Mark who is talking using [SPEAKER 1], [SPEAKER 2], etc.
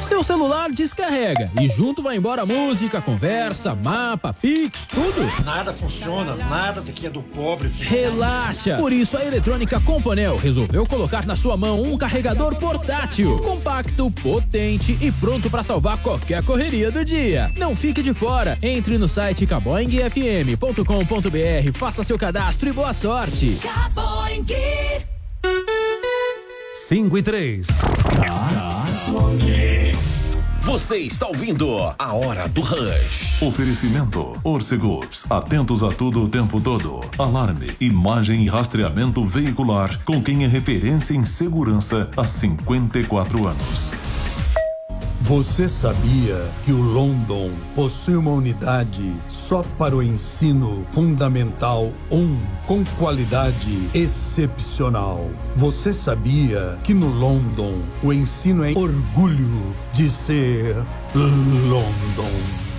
[SPEAKER 1] Seu celular descarrega e junto vai embora música, conversa, mapa, Pix, tudo.
[SPEAKER 2] Nada funciona, nada daqui é do pobre. Filho.
[SPEAKER 1] Relaxa! Por isso a Eletrônica Companel resolveu colocar na sua mão um carregador portátil, compacto, potente e pronto para salvar qualquer correria do dia. Não fique de fora. Entre no site caboingfm.com.br, faça seu cadastro e boa sorte.
[SPEAKER 3] Caboing.
[SPEAKER 4] 5 e 3.
[SPEAKER 5] Você está ouvindo A Hora do Rush.
[SPEAKER 6] Oferecimento Orcegups. Atentos a tudo o tempo todo. Alarme, imagem e rastreamento veicular com quem é referência em segurança há 54 anos.
[SPEAKER 7] Você sabia que o London possui uma unidade só para o ensino fundamental 1, com qualidade excepcional? Você sabia que no London o ensino é orgulho de ser London?